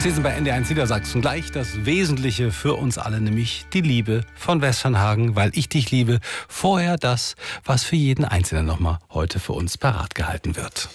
Sie sind bei NDR1 Niedersachsen. Gleich das Wesentliche für uns alle, nämlich die Liebe von Westernhagen, weil ich dich liebe. Vorher das, was für jeden Einzelnen nochmal heute für uns parat gehalten wird.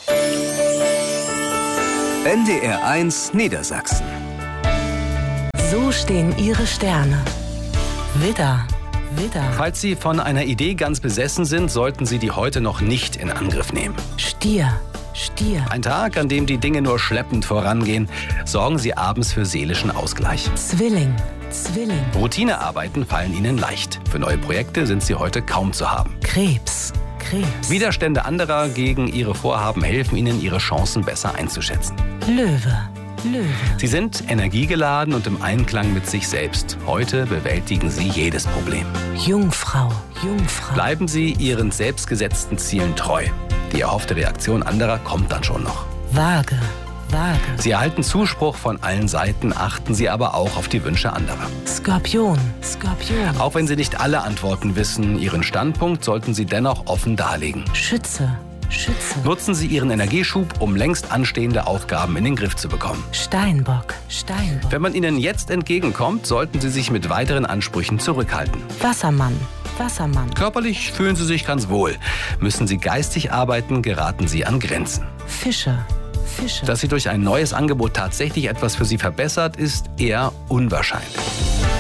NDR1 Niedersachsen. So stehen Ihre Sterne. Widder, Widder. Falls Sie von einer Idee ganz besessen sind, sollten Sie die heute noch nicht in Angriff nehmen. Stier, Stier. Ein Tag, an dem die Dinge nur schleppend vorangehen, sorgen Sie abends für seelischen Ausgleich. Zwilling, Zwilling. Routinearbeiten fallen Ihnen leicht. Für neue Projekte sind Sie heute kaum zu haben. Krebs, Krebs. Widerstände anderer gegen Ihre Vorhaben helfen Ihnen, Ihre Chancen besser einzuschätzen. Löwe, Löwe. Sie sind energiegeladen und im Einklang mit sich selbst. Heute bewältigen Sie jedes Problem. Jungfrau, Jungfrau. Bleiben Sie Ihren selbstgesetzten Zielen treu. Die erhoffte Reaktion anderer kommt dann schon noch. Waage, Waage. Sie erhalten Zuspruch von allen Seiten, achten Sie aber auch auf die Wünsche anderer. Skorpion, Skorpion. Auch wenn Sie nicht alle Antworten wissen, Ihren Standpunkt sollten Sie dennoch offen darlegen. Schütze, Schütze. Nutzen Sie Ihren Energieschub, um längst anstehende Aufgaben in den Griff zu bekommen. Steinbock, Steinbock. Wenn man Ihnen jetzt entgegenkommt, sollten Sie sich mit weiteren Ansprüchen zurückhalten. Wassermann, Wassermann. Körperlich fühlen Sie sich ganz wohl. Müssen Sie geistig arbeiten, geraten Sie an Grenzen. Fische, Fische. Dass Sie durch ein neues Angebot tatsächlich etwas für Sie verbessert, ist eher unwahrscheinlich.